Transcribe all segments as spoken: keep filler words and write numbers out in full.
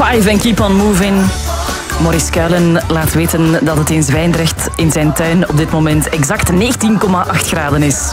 Five en Keep on Moving. Maurice Kuilen laat weten dat het in Zwijndrecht in zijn tuin op dit moment exact negentien komma acht graden is.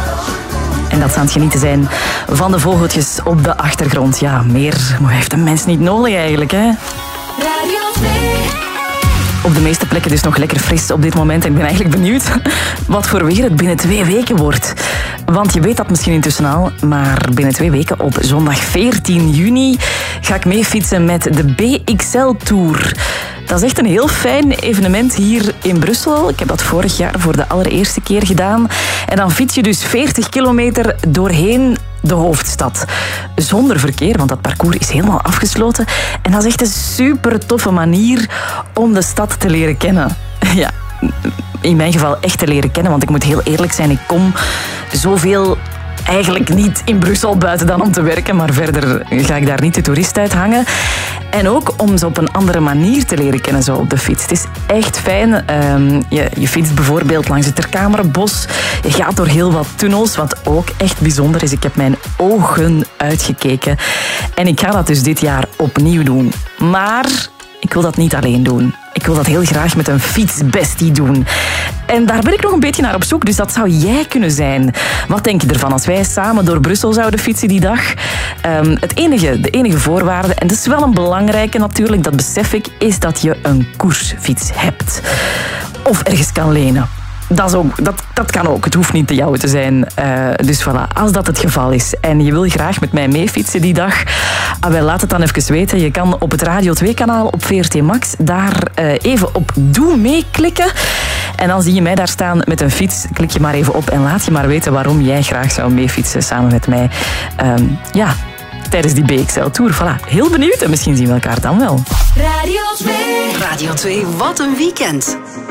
En dat ze aan het genieten zijn van de vogeltjes op de achtergrond. Ja, meer heeft een mens niet nodig eigenlijk, hè? Radio twee. Op de meeste plekken dus nog lekker fris op dit moment. En ik ben eigenlijk benieuwd wat voor weer het binnen twee weken wordt. Want je weet dat misschien intussen al, maar binnen twee weken op zondag veertien juni ga ik mee fietsen met de B X L Tour. Dat is echt een heel fijn evenement hier in Brussel. Ik heb dat vorig jaar voor de allereerste keer gedaan. En dan fiets je dus veertig kilometer doorheen de hoofdstad. Zonder verkeer, want dat parcours is helemaal afgesloten. En dat is echt een super toffe manier om de stad te leren kennen. Ja, in mijn geval echt te leren kennen, want ik moet heel eerlijk zijn, ik kom zoveel eigenlijk niet in Brussel buiten dan om te werken, maar verder ga ik daar niet de toerist uit hangen. En ook om ze op een andere manier te leren kennen zo op de fiets. Het is echt fijn. Um, je, je fietst bijvoorbeeld langs het Ter Kamerenbos. Je gaat door heel wat tunnels, wat ook echt bijzonder is. Ik heb mijn ogen uitgekeken. En ik ga dat dus dit jaar opnieuw doen. Maar ik wil dat niet alleen doen. Ik wil dat heel graag met een fietsbestie doen. En daar ben ik nog een beetje naar op zoek, dus dat zou jij kunnen zijn. Wat denk je ervan als wij samen door Brussel zouden fietsen die dag? Um, het enige, de enige voorwaarde, en dat is wel een belangrijke natuurlijk, dat besef ik, is dat je een koersfiets hebt. Of ergens kan lenen. Dat, is ook, dat, dat kan ook. Het hoeft niet de jouwe te zijn. Uh, dus voilà, als dat het geval is en je wil graag met mij meefietsen die dag, ah, wel, laat het dan even weten. Je kan op het Radio twee kanaal op V R T Max daar uh, even op Doe mee klikken. En dan zie je mij daar staan met een fiets. Klik je maar even op en laat je maar weten waarom jij graag zou meefietsen samen met mij. Um, ja, tijdens die B X L Tour. Voilà, heel benieuwd en misschien zien we elkaar dan wel. Radio twee. Radio twee, wat een weekend.